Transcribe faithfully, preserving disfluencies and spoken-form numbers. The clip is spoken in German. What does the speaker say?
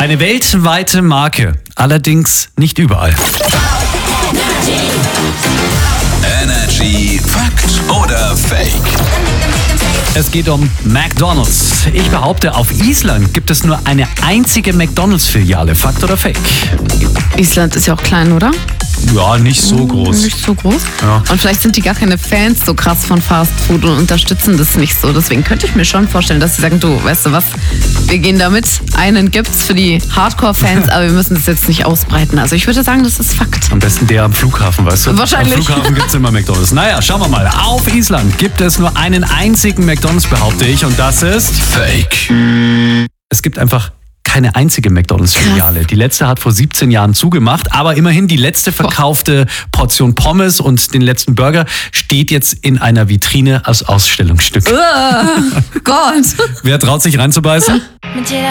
Eine weltweite Marke, allerdings nicht überall. Energy Fakt oder Fake? Es geht um McDonald's. Ich behaupte, auf Island gibt es nur eine einzige McDonald's-Filiale. Fakt oder Fake? Island ist ja auch klein, oder? Ja, nicht so groß. Nicht so groß. Ja. Und vielleicht sind die gar keine Fans so krass von Fast Food und unterstützen das nicht so. Deswegen könnte ich mir schon vorstellen, dass sie sagen, du, weißt du was, wir gehen damit. Einen gibt's für die Hardcore-Fans, aber wir müssen das jetzt nicht ausbreiten. Also ich würde sagen, das ist Fakt. Am besten der am Flughafen, weißt du? Wahrscheinlich. Am Flughafen gibt es immer McDonald's. Naja, schauen wir mal. Auf Island gibt es nur einen einzigen McDonald's, behaupte ich. Und das ist Fake. Es gibt einfach keine einzige McDonald's-Filiale. Die letzte hat vor siebzehn Jahren zugemacht, aber immerhin die letzte verkaufte Portion Pommes und den letzten Burger steht jetzt in einer Vitrine als Ausstellungsstück. Oh Gott. Wer traut sich reinzubeißen?